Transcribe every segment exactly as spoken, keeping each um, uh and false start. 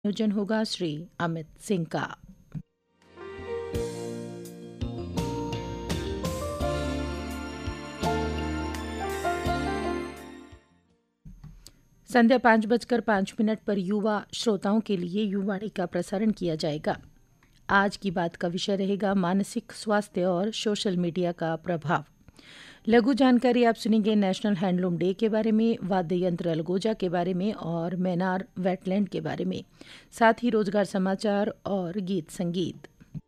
संयोजन होगा श्री अमित सिंह का। संध्या पाँच बजकर पाँच मिनट पर युवा श्रोताओं के लिए युवाणी का प्रसारण किया जाएगा। आज की बात का विषय रहेगा मानसिक स्वास्थ्य और सोशल मीडिया का प्रभाव। लघु जानकारी आप सुनेंगे नेशनल हैंडलूम डे के बारे में, वाद्य यंत्र अलगोजा के बारे में और मैनार वेटलैंड के बारे में, साथ ही रोजगार समाचार और गीत संगीत।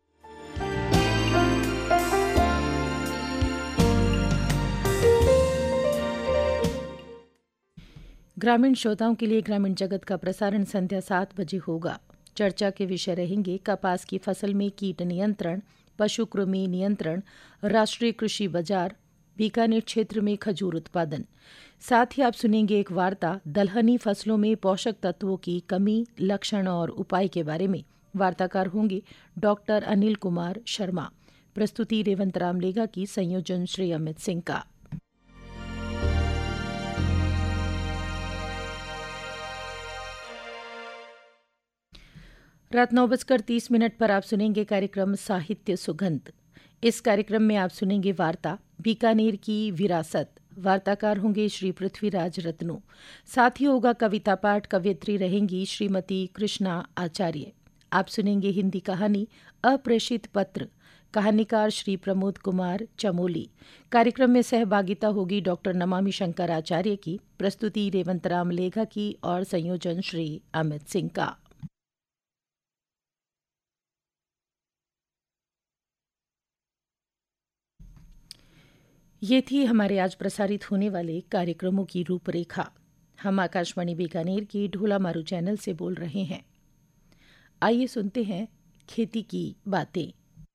ग्रामीण श्रोताओं के लिए ग्रामीण जगत का प्रसारण संध्या सात बजे होगा। चर्चा के विषय रहेंगे कपास की फसल में कीट नियंत्रण, पशु कृमि नियंत्रण, राष्ट्रीय कृषि बाजार, बीकानेर क्षेत्र में खजूर उत्पादन। साथ ही आप सुनेंगे एक वार्ता दलहनी फसलों में पोषक तत्वों की कमी, लक्षण और उपाय के बारे में। वार्ताकार होंगे डॉक्टर अनिल कुमार शर्मा। प्रस्तुति रेवंत राम लेगा की, संयोजन श्री अमित सिंह का। रात नौ बजकर तीस मिनट पर आप सुनेंगे कार्यक्रम साहित्य सुगंध। इस कार्यक्रम में आप सुनेंगे वार्ता बीकानेर की विरासत। वार्ताकार होंगे श्री पृथ्वीराज रत्नू। साथ ही होगा कविता पाठ। कवयित्री रहेंगी श्रीमती कृष्णा आचार्य। आप सुनेंगे हिंदी कहानी अप्रेषित पत्र। कहानीकार श्री प्रमोद कुमार चमोली। कार्यक्रम में सहभागिता होगी डॉक्टर नमामि शंकर आचार्य की। प्रस्तुति रेवंत राम लेगा की और संयोजन श्री अमित सिंह का। ये थी हमारे आज प्रसारित होने वाले कार्यक्रमों की रूपरेखा। हम आकाशवाणी बीकानेर की ढोला मारू चैनल से बोल रहे हैं। आइए सुनते हैं खेती की बातें।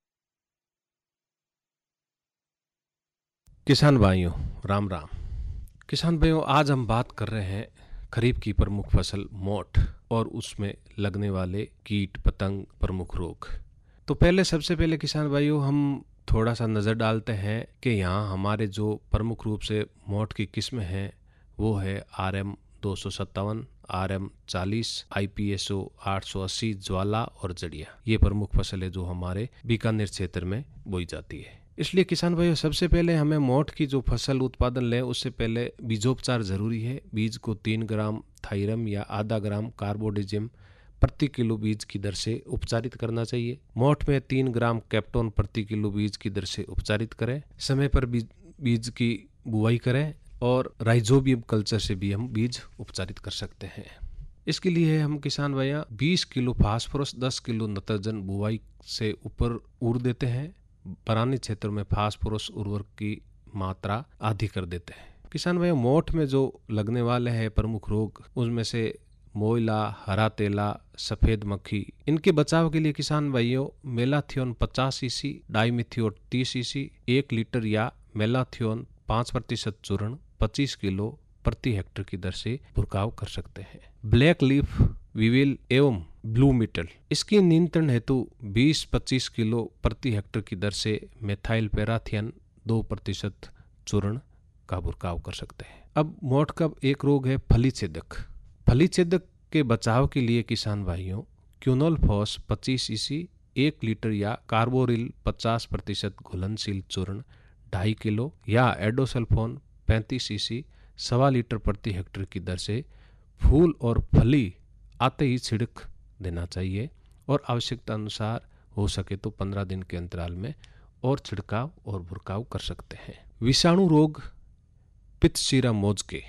किसान भाइयों राम राम। किसान भाइयों, आज हम बात कर रहे हैं खरीफ की प्रमुख फसल मोठ और उसमें लगने वाले कीट पतंग प्रमुख रोग। तो पहले सबसे पहले किसान भाइयों हम थोड़ा सा नज़र डालते हैं कि यहाँ हमारे जो प्रमुख रूप से मोठ की किस्म हैं वो है आर एम दो सौ सत्तावन, आर एम चालीस, आई पी एस ओ आठ सौ अस्सी, ज्वाला और जड़िया। ये प्रमुख फसलें जो हमारे बीकानेर क्षेत्र में बोई जाती है। इसलिए किसान भाइयों सबसे पहले हमें मोठ की जो फसल उत्पादन लें उससे पहले बीजोपचार जरूरी है। बीज को तीन ग्राम थाइरम या आधा ग्राम कार्बोडिजिम प्रति किलो बीज की दर से उपचारित करना चाहिए। मोठ में तीन ग्राम कैप्टोन प्रति किलो बीज की दर से उपचारित करें। समय पर बीज, बीज की बुआई करें और राइजोबियम कल्चर से भी हम बीज उपचारित कर सकते हैं। इसके लिए हम किसान भैया बीस किलो फास्फोरस, दस किलो नत्रजन बुआई से ऊपर उड़ देते हैं। परानी क्षेत्र में फास्फोरस उर्वरक की मात्रा आधी कर देते हैं। किसान भैया मोठ में जो लगने वाले हैं प्रमुख रोग उसमें से मोइला, हरा तेला, सफेद मक्खी, इनके बचाव के लिए किसान भाइयों मेलाथियोन पचास सीसी, डाइमिथियोट तीस सीसी, एक लीटर या मेलाथियोन पाँच प्रतिशत चूर्ण पच्चीस किलो प्रति हेक्टेयर की दर से छिड़काव कर सकते हैं। ब्लैक लीफ विविल एवं ब्लू मिटल, इसकी नियंत्रण हेतु बीस पच्चीस किलो प्रति हेक्टेयर की दर से मेथाइल पैराथियन दो प्रतिशत चूर्ण का छिड़काव कर सकते हैं। अब मोठ का एक रोग है फली छेदक। फली छेदक के बचाव के लिए किसान भाइयों क्यूनोलफॉस पच्चीस सीसी, एक लीटर या कार्बोरिल पचास प्रतिशत घुलनशील चूर्ण ढाई किलो या एडोसल्फोन पैंतीस सीसी सवा लीटर प्रति हेक्टेयर की दर से फूल और फली आते ही छिड़क देना चाहिए और आवश्यकता अनुसार हो सके तो पंद्रह दिन के अंतराल में और छिड़काव और भुरकाव कर सकते हैं। विषाणु रोग पित्तशिरा मोजके।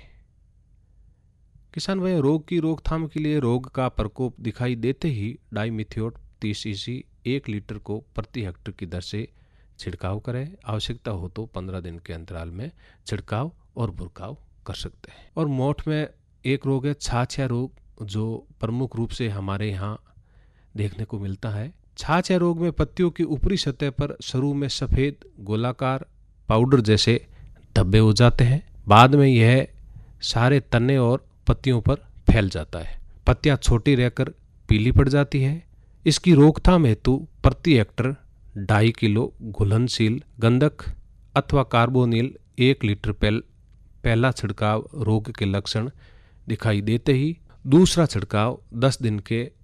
किसान भाई रोग की रोकथाम के लिए रोग का प्रकोप दिखाई देते ही डाइमिथियोट तीस सीसी एक लीटर को प्रति हेक्टेयर की दर से छिड़काव करें। आवश्यकता हो तो पंद्रह दिन के अंतराल में छिड़काव और भुरकाव कर सकते हैं। और मोठ में एक रोग है छाछिया रोग जो प्रमुख रूप से हमारे यहाँ देखने को मिलता है। छाछिया रोग में पत्तियों की ऊपरी सतह पर शुरू में सफेद गोलाकार पाउडर जैसे धब्बे हो जाते हैं। बाद में यह सारे तने और पत्तियों पर फैल जाता है। पत्तियां छोटी रहकर पीली पड़ जाती है। इसकी रोकथाम हेतु प्रति हेक्टेयर ढाई किलो घुलनशील गंधक अथवा कार्बोनिल एक लीटर पेल पहला छिड़काव रोग के लक्षण दिखाई देते ही, दूसरा छिड़काव दस दिन के